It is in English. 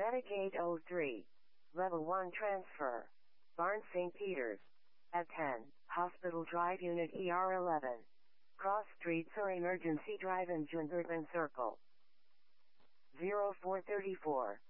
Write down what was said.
Gate 03. Level 1 transfer. Barnes St. Peters. At 10, Hospital Drive Unit ER11. Cross Streets or Emergency Drive in Jungervan Circle. 0434.